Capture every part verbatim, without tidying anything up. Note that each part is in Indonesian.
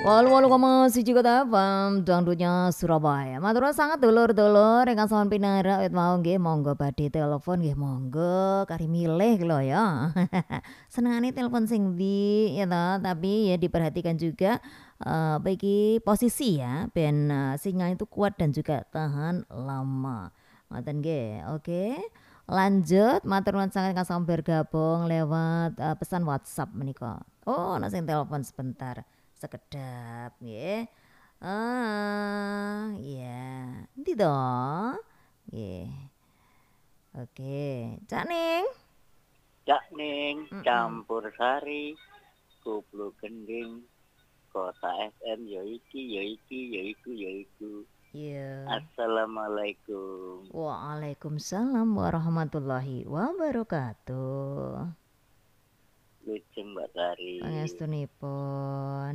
Walu walu koma siji kota F M dangdutnya Surabaya. Matur sangat dulur-dulur ingkang sampun pinara wit mau nggih monggo badhe telepon nggih monggo kari milih lho ya. Senengane telepon sing ndi ya toh, tapi ya diperhatikan juga eh bagi posisi ya ben eh, sinyal itu kuat dan juga tahan lama. Ngoten nggih. Oke. Lanjut matur nuwun sangat ingkang sampun bergabung lewat eh, pesan WhatsApp menika. Oh, ana sing telepon sebentar. Sekedap nggih. Ah, iya. Endi to? Nggih. Oke. Cak Ning. Cak Ning, Mm-mm. campur sari, koplo gending, kota F M ya iki, ya iki, ya iku, ya iku. Iya. Assalamualaikum. Waalaikumsalam warahmatullahi wabarakatuh. Lucu Mbak Sari. Pangestunipun.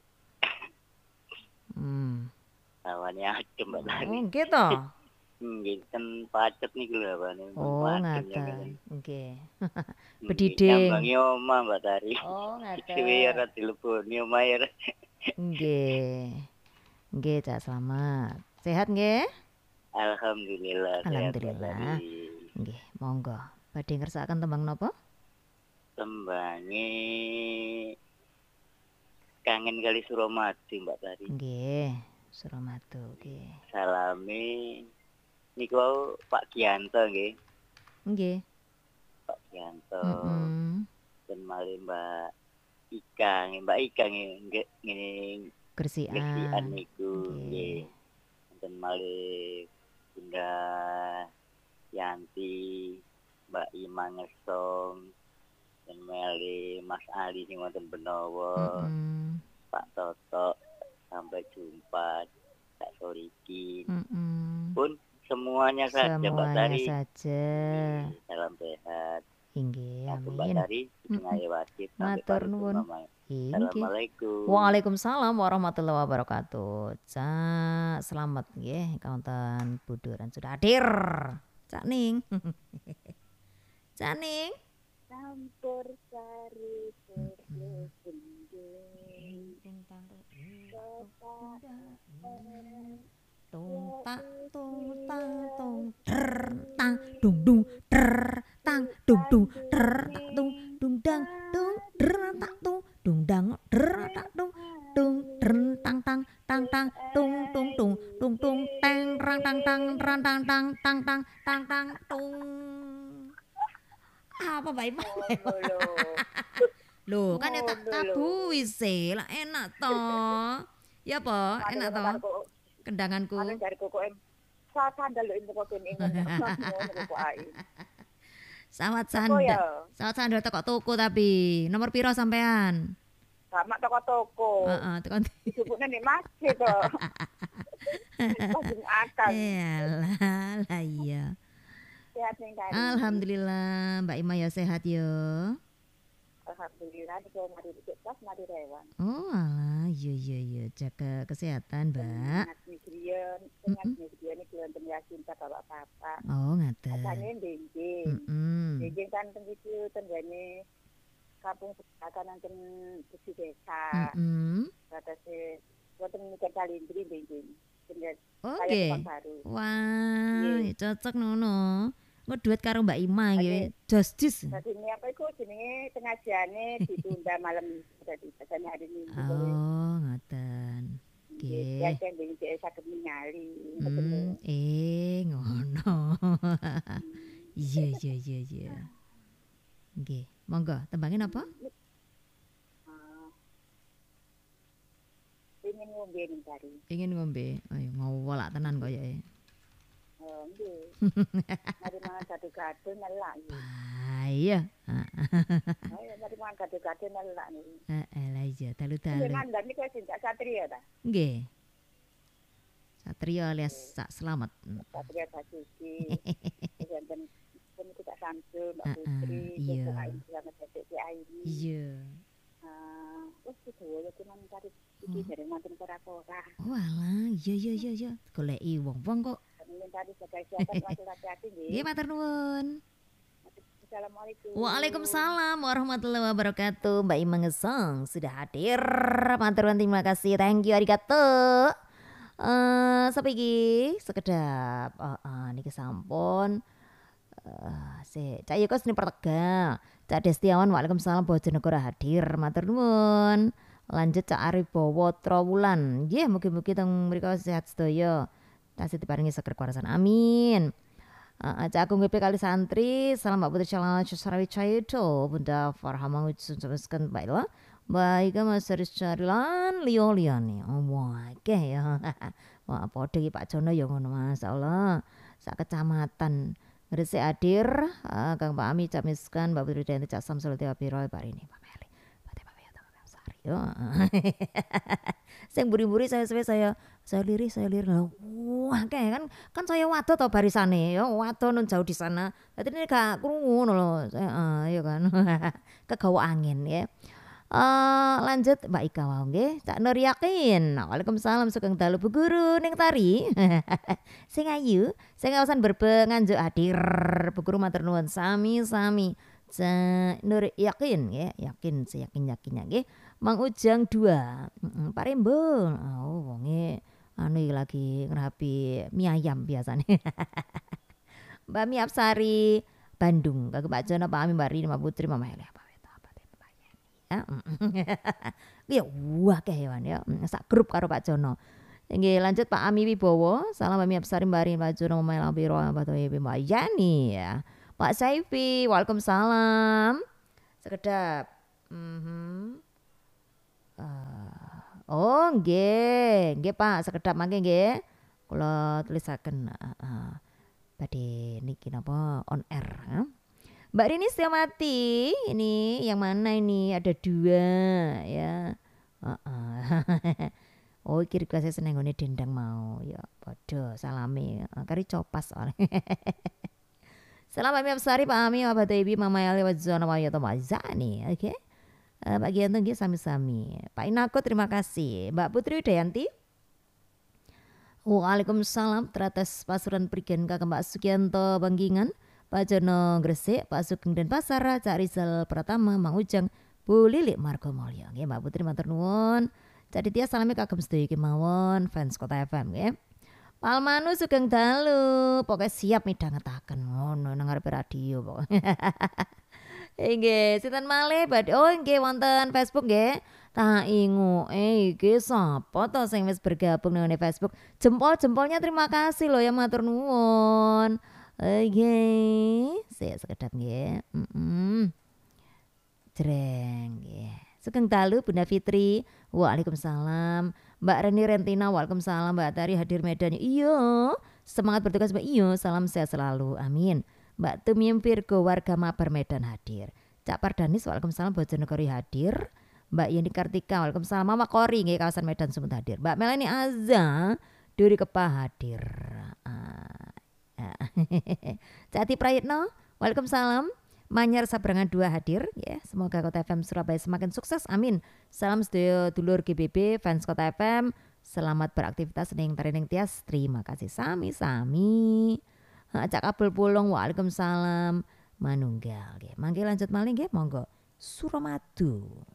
Hmm. Lawannya adem Mbak Sari. Oh, gitu. Nggih, kan pacet niku lho apane pun Oh, padem ya ngeten. ngaten. Nggih. Nggih, Bediding. nyambangi omah Mbak Sari. Oh, Dhewe ngaten. ora dileboni omah ya. Nggih. Nggih, Cak Slamet. Sehat nggih? Alhamdulillah sehat Mbak Sari. Alhamdulillah. Nggih, monggo. Badhe ngersakaken tembang napa? Tembange kangen kali Suramadu Mbak Sari. Nggih, Suramadu nggih. Salame niku Pak Gianto nggih. Nggih. Pak Gianto. Mm-mm. Dan malih Mbak Ika, nggih Mbak Ika nggih ngene Gresikan Gresikan. niku nggih. Dan malih Bunda Yanti, Mbak Ima Ngesong, dan malih Mas Ali sing wonten Benowo, Mm-mm. Pak Toto, sampai jumpa Kak Solikin. Mm-mm. Pun semuanya saja Mbak Semuanya Sari. saja. Nggih, salam sehat. Inggih, Aku Mbak amin. Sari, setengah wajib sampai Matur pamit nuwun. Mama. Inggih. Assalamualaikum. Waalaikumsalam warahmatullahi wabarakatuh. Cak, selamat nggih kaunten buduran sudah hadir. Cak Ning. Cak Ning. Campur sari koplo gending, Tung tak tung tang tung ter tang dung dung ter tang dung dung ter tak tung dung dang dung der tak tung dung dang der tak tung tung der tang tang tang tang tung tung tung tung tung teng rang tang tang ran tang tang tang tang tang tang tung. Apa baik Loh, kan ya tak tabu wise lah enak toh. Ya apa? Enak toh. Kendanganku. Ane dari koko em sa sandal lho kok ben ingon kok ai. Sawat sandal. Sawat sandal teko toko tapi nomor piro sampean? Sama toko-toko. Heeh, tekan Disebutnya nih masjid to. Masjid akal. Yalah, lah iya. Sehat ning kari. Alhamdulillah, Mbak Ima ya sehat yo. Alhamdulillah niku mari pas mari rewan. Oh, alah, iya iya iya, jaga kesehatan, Mbak. Ingat negerian, ingat negerian iki wonten Yasin bapak-bapak. Oh, ngaten. Asane ndengking. Heeh. Ndengking kan teng iki tenggane kampung sebakan nonton di desa. Heeh. Batase wonten niku kalindri ndengking. Oke. Wah, cocok nono. Engko duet karo Mbak Ima nggih. Justice. Dadi apa iku jenenge pengajiane ditunda malam dadi biasane hari Minggu. Oh, ngoten. Nggih. Ya kan ben dhek saged ningali. Hmm, eh ngono. Iya iya iya iya. Nggih, monggo tembangin apa? Ingin ngombe ning kari. Ingin ngombe. Ayo ngowolak tenan kok ya. Oh, nggih. Mari mangan gado-gado nelak. Ah, iya. Ayo mari mangan gado-gado nelak niku. Heeh, lah iya, dalu-dalu. Mandan niku sing Satria ta? Nggih. Satria alias Sak Slamet. Satria Basuki. Wonten pun kita Samsul, Mbak Putri, iya. Sama Dedek Aini. Iya. Ah, wis kudu cuman kari iki jare wonten ora-ora. Oh, alah, iya iya iya iya. Goleki wong-wong kok. Tadi sebagai siapa masih hati-hati nggih. Nggih, matur nuwun. Assalamualaikum. Waalaikumsalam warahmatullahi wabarakatuh. Mbak Ima Ngesong sudah hadir. Matur nuwun, terima kasih. Thank you arigato. Eh sapiki sekedap. Heeh niki sampun. Eh sik Cak Yukos ni Pertegal. Cak Destiawan Waalaikumsalam Bojonegoro hadir. Matur nuwun. Lanjut Cak Aribowo Trowulan. Nggih mugi-mugi teng mriku sehat sedaya. Tasih diparingi seger kuarasan. Amin. Uh, Cak Agung G P Kali Santri, salam Mbak Putri Calana Cusarawi Cahyudo, Bunda Farhamang Wijunjabaskan baiklah. Baik Mas Haris Carilan, Lio Liani. Oh wah, oke ya. Wah, podo iki Pak Jono ya ngono masyaallah. Sak kecamatan Gresik hadir, uh, Kang Pak Ami Cak Miskan, Mbak Putri Denti Cak Samsul Tiwa Piro Pak ini Pak Meli. Pak Pak ya Pak Sari. Yo. Sing buri-buri saya saya saya saya lirik saya lirik. Wah, kayak kan kan saya waduh to barisane ya, waduh nun jauh di sana. Dadi ini gak krungu ngono lho. Heeh, ya kan. Kegawa angin ya. Eh lanjut Mbak Ika wae nggih. Cak Nur Yakin. Waalaikumsalam Sugeng dalu Bu Guru ning tari. Sing ayu, sing kawasan Berbeng nganjuk hadir. Bu Guru matur nuwun sami-sami. Cak Nur Yakin nggih, yakin seyakin-yakinnya nggih. Mang Ujang dua. Heeh, Pak Rembo. Oh, wonge anu iki lagi ngerapi mie ayam biasanya. Mbak Mi Apsari Bandung, Kagak Pak Jono, Pak Ami, Mbak Rini, Mbak Putri, Mama Heli apa apa ya. Ya wah kehewan ya. Sak grup karo Pak Jono. Nggih lanjut Pak Ami Wibowo, salam Mbak Mi Apsari, Mbak Rini, Pak Jono, Mama Heli Piro, Mbak Toyi, Mbak Yani ya. Pak Saifi, waalaikumsalam. Sekedap. Mhm. Uh, oh nggih, nggih Pak, sekedap mangke nggih. Kula tulisaken heeh. Badhe niki napa on air. Huh? Mbak Rini Setiamati, ini yang mana ini? Ada dua ya. Heeh. Oh iki request seneng ngene dendang mau ya. Padha salami kari copas oleh. Salam Mbak Apsari, Pak Ami, Pak Ibi, Mama Ali, Wajana, Wayato, Mazani. Oke. Okay. Uh, Pak Gianto nggih sami-sami. Pak Inako terima kasih. Mbak Putri Udayanti. Waalaikumsalam. Teratas Pasuruan Prigen Kakak Mbak Sugianto Banggingan. Pak Jono Gresik, Pak Sugeng Denpasar, Cak Rizal Pratama, Mang Ujang, Bu Lilik Margo Mulyo. Nggih Mbak Putri matur nuwun. Cak Ditya salami kagem sedaya kemawon fans Kota F M nggih. Pak Almanu Sugeng dalu. Pokoke siap midhangetaken ngono nang ngarepe radio pokoke. Nggih, sinten malih badhe oh nggih wonten Facebook nggih. Tak ingu eh iki sapa to sing wis bergabung nang Facebook. Jempol-jempolnya terima kasih loh ya matur nuwun. Nggih, sik sekedap nggih. Heeh. Jreng nggih. Sugeng dalu Bunda Fitri. Waalaikumsalam. Mbak Reni Rentina, waalaikumsalam. Mbak Tari hadir Medan. Iya, semangat bertugas Mbak. Iya, salam sehat selalu. Amin. Mbak Tumiem Virgo warga Mabar Medan hadir. Cak Pardanis waalaikumsalam Bojonegoro hadir. Mbak Yeni Kartika waalaikumsalam. Mama Kori nggih kawasan Medan Sumut hadir. Mbak Melani Azza Duri Kepah hadir. Cak Ati Prayitno waalaikumsalam. Manyar Sabrangan dua hadir ya. Semoga Kota F M Surabaya semakin sukses. Amin. Salam sedaya dulur G B B fans Kota F M. Selamat beraktivitas ning Tarining Tias. Terima kasih sami-sami. Cak Abdul Pulung waalaikumsalam manunggal nggih. Mangke lanjut malih nggih monggo Suramadu.